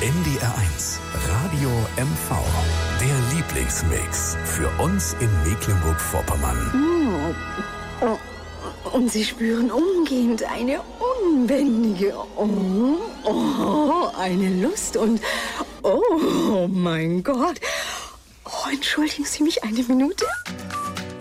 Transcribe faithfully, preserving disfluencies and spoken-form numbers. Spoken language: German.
N D R eins Radio M V. Der Lieblingsmix für uns in Mecklenburg-Vorpommern. Und Sie spüren umgehend eine unbändige, oh, oh, eine Lust und, oh mein Gott. Oh, entschuldigen Sie mich eine Minute.